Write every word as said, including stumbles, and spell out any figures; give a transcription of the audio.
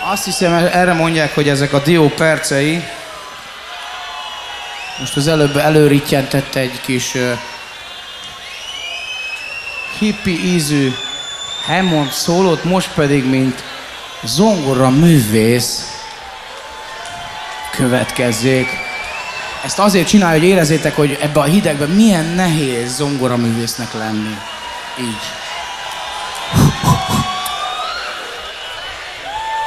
Azt hiszem, erre mondják, hogy ezek a dió percei. Most az előbb előrittyentette egy kis uh, hippi ízű Hammond szólót, most pedig, mint zongora művész következzék. Ezt azért csinálja, hogy érezzétek, hogy ebbe a hidegben milyen nehéz zongora művésznek lenni. Így.